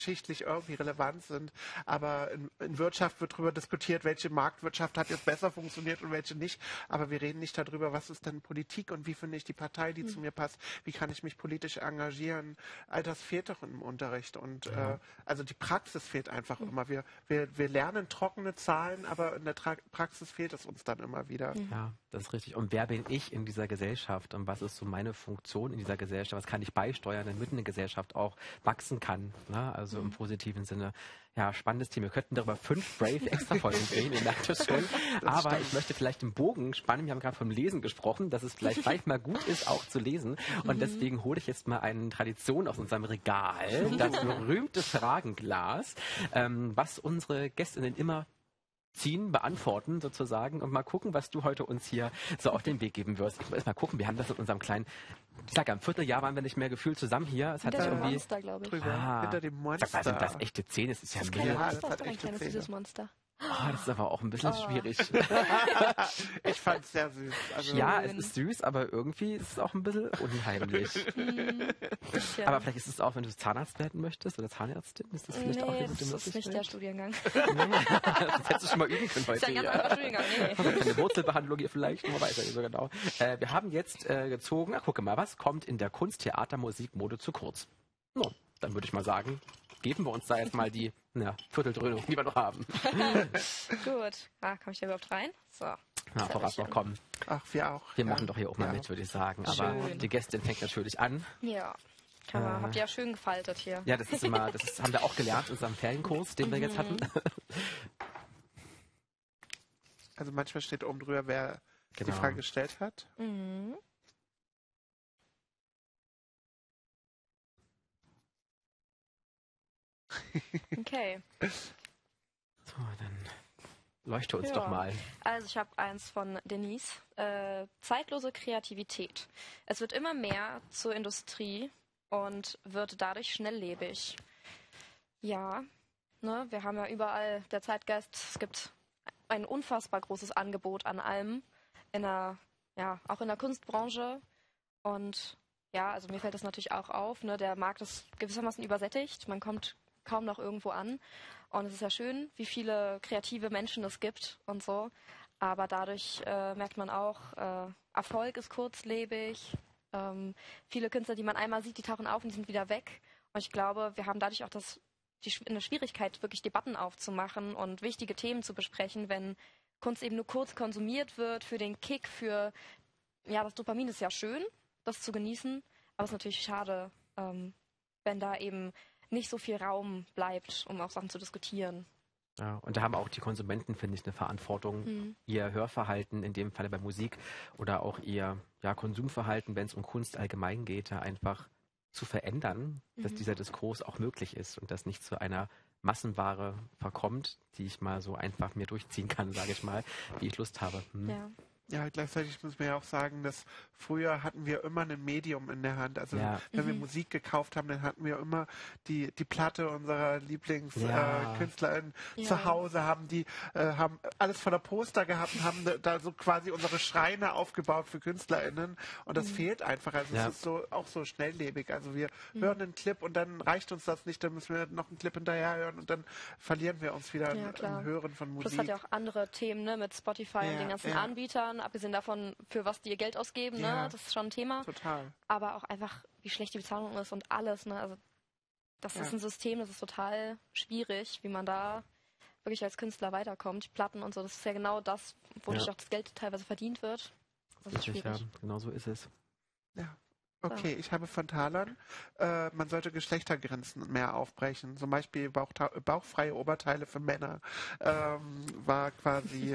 geschichtlich irgendwie relevant sind, aber in Wirtschaft wird darüber diskutiert, welche Marktwirtschaft hat jetzt besser funktioniert und welche nicht, aber wir reden nicht darüber, was ist denn Politik und wie finde ich die Partei, die zu mir passt, wie kann ich mich politisch engagieren, all das fehlt doch im Unterricht und also die Praxis fehlt einfach immer. Wir lernen trockene Zahlen, aber in der Praxis fehlt es uns dann immer wieder. Ja, das ist richtig. Und wer bin ich in dieser Gesellschaft und was ist so meine Funktion in dieser Gesellschaft, was kann ich beisteuern, damit eine Gesellschaft auch wachsen kann, ne? Also im positiven Sinne. Ja, spannendes Thema. Wir könnten darüber 5 Brave extra Folgen drehen, ihr merkt das schon. Aber ich möchte vielleicht den Bogen spannen. Wir haben gerade vom Lesen gesprochen, dass es vielleicht manchmal gut ist, auch zu lesen. Und deswegen hole ich jetzt mal eine Tradition aus unserem Regal, das berühmte Fragenglas, was unsere Gästinnen immer beantworten sozusagen und mal gucken, was du heute uns hier so auf den Weg geben wirst. Ich muss erst mal gucken, wir haben das in unserem kleinen, ich sag ja, im Vierteljahr waren wir nicht mehr gefühlt zusammen hier. Es hat sich irgendwie Monster, glaube ich. Drüber, hinter dem Monster. Sag mal, sind das echte Zähne? Das ist ja Monster. das hat Das ist ein echte kleines Zähne. süßes Monster. Oh, das ist aber auch ein bisschen schwierig. Ich fand es sehr süß. Also, Ja, es ist süß, aber irgendwie ist es auch ein bisschen unheimlich. Aber vielleicht ist es auch, wenn du Zahnarzt werden möchtest oder Zahnärztin, ist das vielleicht auch eine gute das ist nicht der Studiengang. Das hättest du schon mal üben können Das ist heute. ein ganz anderer Studiengang, nee. Eine Wurzelbehandlung hier vielleicht, nur weiter, so genau. Wir haben jetzt gezogen, gucke mal, was kommt in der Kunst, Theater, Musik, Mode zu kurz? So, dann würde ich mal sagen, geben wir uns da jetzt mal die Vierteldröhnung, die wir noch haben. Gut. Komme ich da überhaupt rein? So. Na, voraus noch kommen. Ach, wir auch. Wir machen doch hier auch mal mit, würde ich sagen. Aber Schön. die Gästin fängt natürlich an. Ja. Habt ihr ja schön gefaltet hier. Ja, das haben wir auch gelernt in unserem Ferienkurs, den wir jetzt hatten. Also manchmal steht oben drüber, wer die Genau. Frage gestellt hat. Mhm. Okay. So, dann leuchte uns Ja. doch mal. Also ich habe eins von Denise. Zeitlose Kreativität. Es wird immer mehr zur Industrie und wird dadurch schnelllebig. Ja, ne, wir haben ja überall der Zeitgeist. Es gibt ein unfassbar großes Angebot an allem. Auch in der Kunstbranche. Und ja, also mir fällt das natürlich auch auf. Ne, der Markt ist gewissermaßen übersättigt. Man kommt kaum noch irgendwo an. Und es ist ja schön, wie viele kreative Menschen es gibt und so. Aber dadurch merkt man auch, Erfolg ist kurzlebig. Viele Künstler, die man einmal sieht, die tauchen auf und die sind wieder weg. Und ich glaube, wir haben dadurch auch eine Schwierigkeit, wirklich Debatten aufzumachen und wichtige Themen zu besprechen, wenn Kunst eben nur kurz konsumiert wird für den Kick, das Dopamin ist ja schön, das zu genießen. Aber es ist natürlich schade, wenn da eben nicht so viel Raum bleibt, um auch Sachen zu diskutieren. Ja, und da haben auch die Konsumenten, finde ich, eine Verantwortung, ihr Hörverhalten, in dem Falle bei Musik, oder auch ihr Konsumverhalten, wenn es um Kunst allgemein geht, da einfach zu verändern, dass dieser Diskurs auch möglich ist und das nicht zu einer Massenware verkommt, die ich mal so einfach mir durchziehen kann, sage ich mal, wie ich Lust habe. Ja. Ja, gleichzeitig muss man ja auch sagen, dass früher hatten wir immer ein Medium in der Hand. Also wenn wir Musik gekauft haben, dann hatten wir immer die Platte unserer Lieblingskünstlerin zu Hause, haben alles voller Poster gehabt und haben da so quasi unsere Schreine aufgebaut für KünstlerInnen. Und das fehlt einfach. Also es ist auch so schnelllebig. Also wir hören einen Clip und dann reicht uns das nicht, dann müssen wir noch einen Clip hinterher hören und dann verlieren wir uns wieder im Hören von Musik. Plus hat ja auch andere Themen, ne, mit Spotify und den ganzen Anbietern. Abgesehen davon, für was die ihr Geld ausgeben, ne? Das ist schon ein Thema. Total. Aber auch einfach, wie schlecht die Bezahlung ist und alles, ne? Also das ist ein System, das ist total schwierig, wie man da wirklich als Künstler weiterkommt. Die Platten und so, das ist ja genau das, wodurch auch das Geld teilweise verdient wird. Das ist schwierig. Ja, genau so ist es. Ja. Okay, ich habe von Talern, man sollte Geschlechtergrenzen mehr aufbrechen. Zum Beispiel bauchfreie Oberteile für Männer war quasi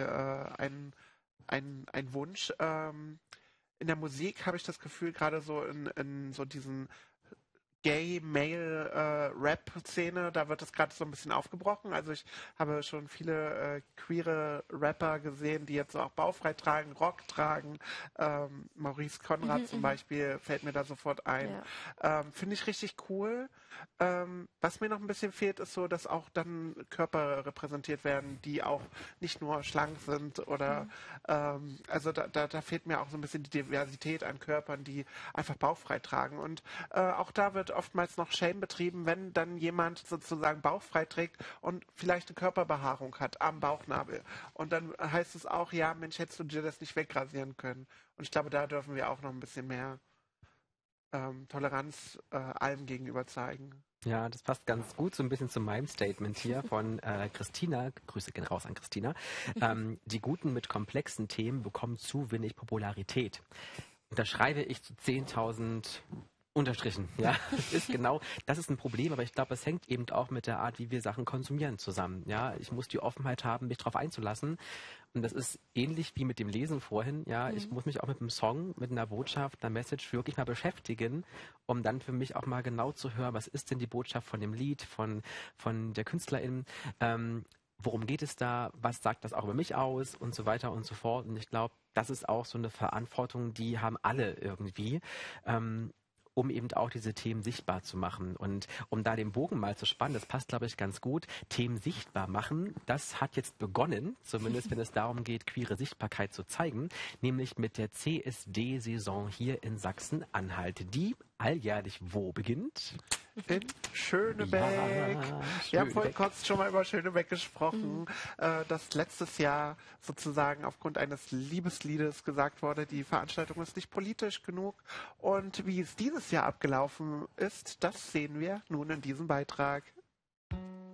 ein Wunsch. In der Musik habe ich das Gefühl, gerade so in so diesen Gay-Male-Rap-Szene, da wird das gerade so ein bisschen aufgebrochen. Also ich habe schon viele queere Rapper gesehen, die jetzt so auch bauchfrei tragen, Rock tragen. Maurice Conrad zum Beispiel fällt mir da sofort ein. Finde ich richtig cool. Was mir noch ein bisschen fehlt, ist so, dass auch dann Körper repräsentiert werden, die auch nicht nur schlank sind oder also da fehlt mir auch so ein bisschen die Diversität an Körpern, die einfach bauchfrei tragen. Und auch da wird oftmals noch Shame betrieben, wenn dann jemand sozusagen bauchfrei trägt und vielleicht eine Körperbehaarung hat am Bauchnabel. Und dann heißt es auch, ja, Mensch, hättest du dir das nicht wegrasieren können. Und ich glaube, da dürfen wir auch noch ein bisschen mehr Toleranz allem gegenüber zeigen. Ja, das passt ganz gut so ein bisschen zu meinem Statement hier von Christina. Grüße gehen raus an Christina. Die Guten mit komplexen Themen bekommen zu wenig Popularität. Und da schreibe ich zu 10.000 Unterstrichen. Ja, das ist ein Problem, aber ich glaube, es hängt eben auch mit der Art, wie wir Sachen konsumieren zusammen. Ja, ich muss die Offenheit haben, mich darauf einzulassen. Und das ist ähnlich wie mit dem Lesen vorhin. Ja, ich muss mich auch mit einem Song, mit einer Botschaft, einer Message wirklich mal beschäftigen, um dann für mich auch mal genau zu hören, was ist denn die Botschaft von dem Lied, von der Künstlerin, worum geht es da, was sagt das auch über mich aus und so weiter und so fort. Und ich glaube, das ist auch so eine Verantwortung, die haben alle irgendwie. Um eben auch diese Themen sichtbar zu machen. Und um da den Bogen mal zu spannen, das passt, glaube ich, ganz gut, Themen sichtbar machen, das hat jetzt begonnen, zumindest wenn es darum geht, queere Sichtbarkeit zu zeigen, nämlich mit der CSD-Saison hier in Sachsen-Anhalt, die alljährlich wo beginnt? In Schönebeck. Wir haben vorhin kurz schon mal über Schönebeck gesprochen, dass letztes Jahr sozusagen aufgrund eines Liebesliedes gesagt wurde, die Veranstaltung ist nicht politisch genug. Und wie es dieses Jahr abgelaufen ist, das sehen wir nun in diesem Beitrag.